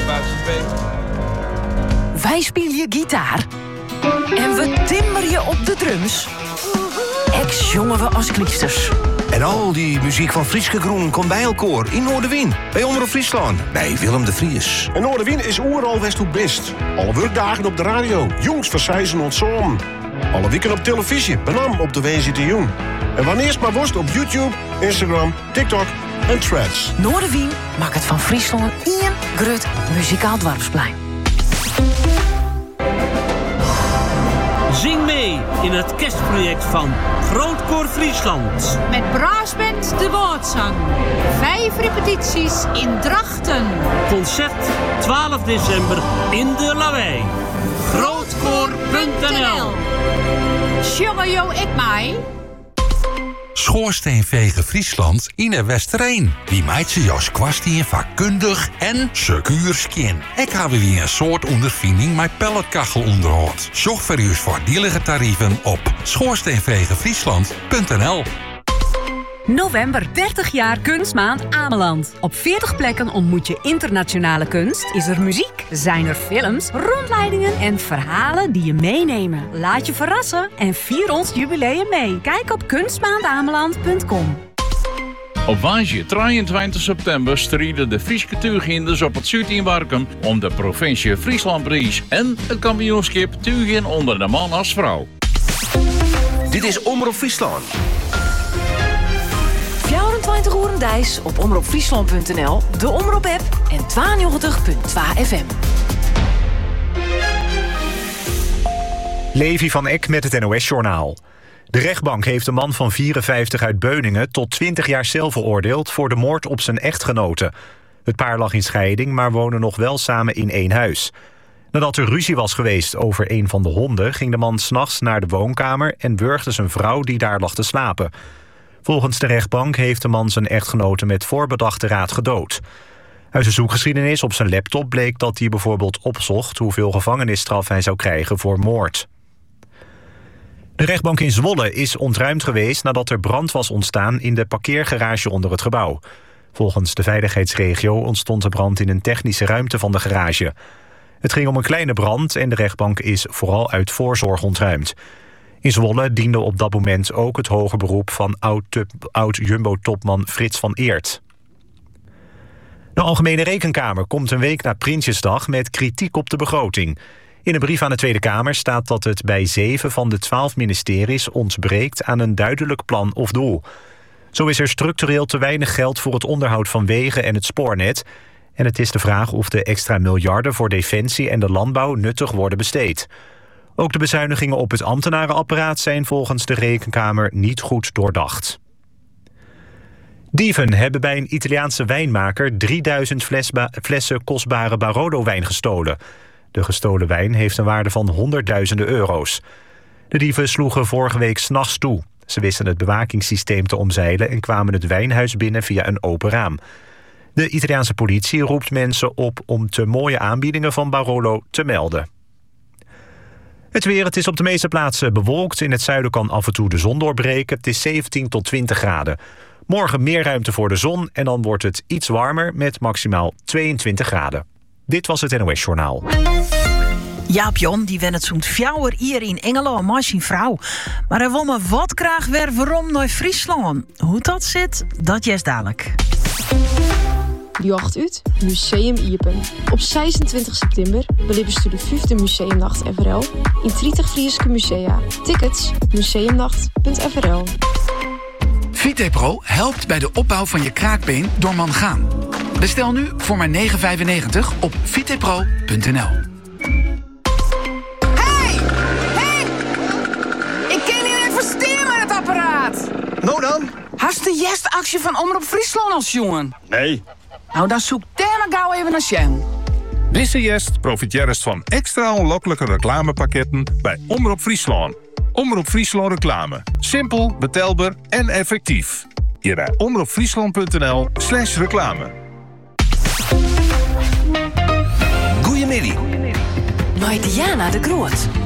Wij spelen je gitaar. En we timmeren je op de drums. Ex jongen we als kliefsters. En al die muziek van Frieske Groen komt bij elkaar in Noorderwien. Bij Omroep Friesland. Bij Willem de Vries. En Noorderwien is overal West hoe best. Alle werkdagen op de radio. Jongs van Sijzen ontzoom. Alle weken op televisie. Benam op de WZT. En wanneer maar worst op YouTube, Instagram, TikTok en Threads. Noorderwien maakt het van Friesland één grut muzikaal dwarfsplein. Zing mee in het kerstproject van Grootkoor Friesland. Met Braasband de Woordzang. 5 repetities in Drachten. Concert 12 december in de Lawaai. Grootkoor.nl. Sjongen jo ik mij. Schoorsteenvegen Friesland in Westereen. Die meid ze Jos kwastien vakkundig en secuur skin. Ik heb weer een soort ondervinding met pelletkachelonderhoud. Zoek voor uw voordielige tarieven op schoorsteenvegenfriesland.nl. November 30 jaar Kunstmaand Ameland. Op 40 plekken ontmoet je internationale kunst. Is er muziek? Zijn er films, rondleidingen en verhalen die je meenemen? Laat je verrassen en vier ons jubileum mee. Kijk op kunstmaandameland.com. Op woensdag 23 september strijden de Frieske tuurginders op het Zuid in Warkum om de provincie Frieslandprijs en het kampioenschap tuurgin onder de man als vrouw. Dit is Omroep Friesland. 24 uur Dijs op omroepfriesland.nl, de Omroep-app en 92.2 FM. Levi van Eck met het NOS-journaal. De rechtbank heeft een man van 54 uit Beuningen tot 20 jaar cel veroordeeld voor de moord op zijn echtgenote. Het paar lag in scheiding, maar wonen nog wel samen in één huis. Nadat er ruzie was geweest over een van de honden, ging de man 's nachts naar de woonkamer en wurgde zijn vrouw die daar lag te slapen. Volgens de rechtbank heeft de man zijn echtgenote met voorbedachte raad gedood. Uit de zoekgeschiedenis op zijn laptop bleek dat hij bijvoorbeeld opzocht hoeveel gevangenisstraf hij zou krijgen voor moord. De rechtbank in Zwolle is ontruimd geweest nadat er brand was ontstaan in de parkeergarage onder het gebouw. Volgens de veiligheidsregio ontstond de brand in een technische ruimte van de garage. Het ging om een kleine brand en de rechtbank is vooral uit voorzorg ontruimd. In Zwolle diende op dat moment ook het hoger beroep van oud-Jumbo-topman Frits van Eert. De Algemene Rekenkamer komt een week na Prinsjesdag met kritiek op de begroting. In een brief aan de Tweede Kamer staat dat het bij 7 van de 12 ministeries ontbreekt aan een duidelijk plan of doel. Zo is er structureel te weinig geld voor het onderhoud van wegen en het spoornet. En het is de vraag of de extra miljarden voor defensie en de landbouw nuttig worden besteed. Ook de bezuinigingen op het ambtenarenapparaat zijn volgens de Rekenkamer niet goed doordacht. Dieven hebben bij een Italiaanse wijnmaker 3000 flessen kostbare Barolo-wijn gestolen. De gestolen wijn heeft een waarde van honderdduizenden euro's. De dieven sloegen vorige week 's nachts toe. Ze wisten het bewakingssysteem te omzeilen en kwamen het wijnhuis binnen via een open raam. De Italiaanse politie roept mensen op om te mooie aanbiedingen van Barolo te melden. Het weer, het is op de meeste plaatsen bewolkt. In het zuiden kan af en toe de zon doorbreken. Het is 17 tot 20 graden. Morgen meer ruimte voor de zon en dan wordt het iets warmer met maximaal 22 graden. Dit was het NOS Journaal. Jaap Jon, die wen het zo'n fjouwer hier in Engeland met zijn vrouw. Maar hij wil me wat graag weer waarom naar Friesland. Hoe dat zit, dat is dadelijk. Die 8 uit Museum Iepen. Op 26 september beleven ze de 5e Museumnacht FRL in 30 Friese musea. Tickets museumnacht.frl. VitePro helpt bij de opbouw van je kraakbeen door mangaan. Bestel nu voor maar €9,95 op vitepro.nl. Hey! Ik kan niet investeren met het apparaat. Nou dan? Hast de actie van Omroep Friesland als jongen? Nee. Nou, dan zoek daar maar gauw even naar Sjen. Deze jest profiteert van extra onlokkelijke reclamepakketten bij Omroep Friesland. Omroep Friesland reclame. Simpel, betaalbaar en effectief. Hier bij omroepfriesland.nl/reclame. Goedemiddag. Bij Diana de Groot.